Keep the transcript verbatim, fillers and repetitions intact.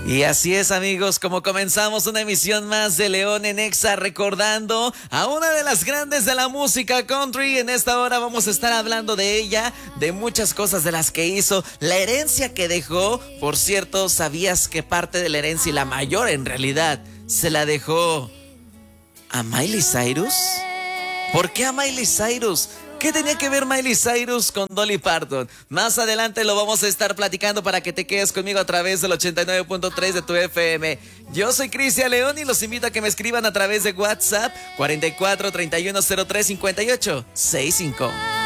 Y así es, amigos, como comenzamos una emisión más de León en Exa, recordando a una de las grandes de la música country. En esta hora vamos a estar hablando de ella, de muchas cosas de las que hizo, la herencia que dejó. Por cierto, ¿sabías que parte de la herencia, y la mayor en realidad, se la dejó a Miley Cyrus? ¿Por qué a Miley Cyrus? ¿Qué tenía que ver Miley Cyrus con Dolly Parton? Más adelante lo vamos a estar platicando para que te quedes conmigo a través del ochenta y nueve punto tres de tu F M. Yo soy Cristian León y los invito a que me escriban a través de WhatsApp cuarenta y cuatro, treinta y uno, cero tres, cincuenta y ocho, sesenta y cinco.